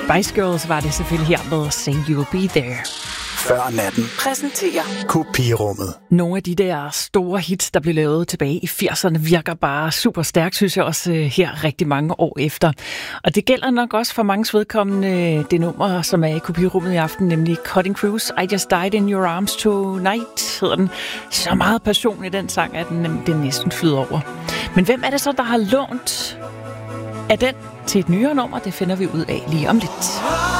Spice Girls var det selvfølgelig her med Say You'll Be There. Før natten Præsenterer Kopirummet. nogle af de der store hits, der blev lavet tilbage i 80'erne, virker bare super stærkt, synes jeg også her rigtig mange år efter. Og det gælder nok også for mange vedkommende det nummer, som er i Kopirummet i aften, nemlig Cutting Cruise, I Just Died in Your Arms Tonight, hedder den. Så meget passion i den sang, at den næsten flyder over. Men hvem er det så, der har lånt af den til et nyere nummer? Det finder vi ud af lige om lidt.